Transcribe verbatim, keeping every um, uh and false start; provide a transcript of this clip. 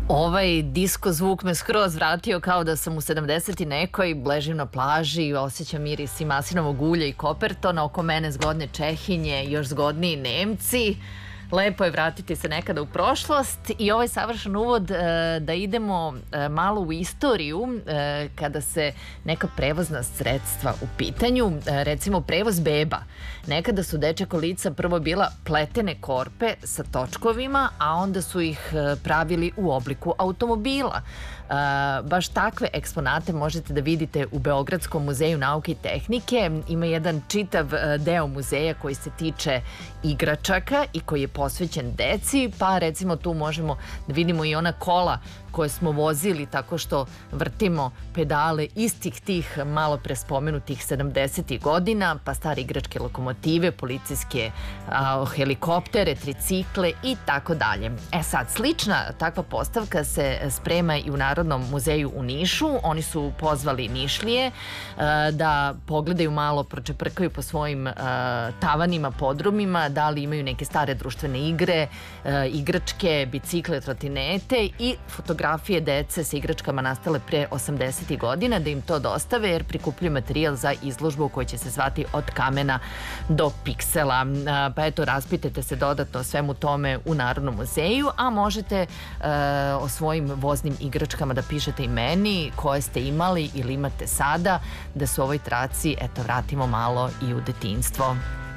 Ovaj disko zvuk me skroz vratio kao da sam u sedamdeset i nekoj, ležim na plaži, osjećam miris i maslinovog ulja i kopertona, oko mene zgodne Čehinje, još zgodniji Nemci. Lepo je vratiti se nekada u prošlost i ovaj savršen uvod e, da idemo e, malo u istoriju e, kada se neka prevozna sredstva u pitanju, e, recimo prevoz beba. Nekada su dečja kolica prvo bila pletene korpe sa točkovima, a onda su ih e, pravili u obliku automobila. E, baš takve eksponate možete da vidite u Beogradskom muzeju nauke i tehnike. Ima jedan čitav e, deo muzeja koji se tiče igračaka i koji je posvećen deci, pa recimo tu možemo da vidimo i ona kola koje smo vozili tako što vrtimo pedale istih tih malo pre spomenutih sedamdesetih godina, pa stare igračke lokomotive, policijske a, helikoptere, tricikle i tako dalje. E sad, slična takva postavka se sprema i u Narodnom muzeju u Nišu. Oni su pozvali Nišlije a, da pogledaju malo, pročeprkaju po svojim a, tavanima, podrumima, da li imaju neke stare društvene igre, a, igračke, bicikle, trotinete i fotografije dece sa igračkama nastale pre osamdesetih godina, da im to dostave jer prikupljaju materijal za izložbu koji će se zvati Od kamena do piksela. Pa eto, raspitajte se dodatno o svemu tome u Narodnom muzeju, a možete e, o svojim voznim igračkama da pišete i meni koje ste imali ili imate sada, da se u ovoj traci, eto, vratimo malo i u detinjstvo.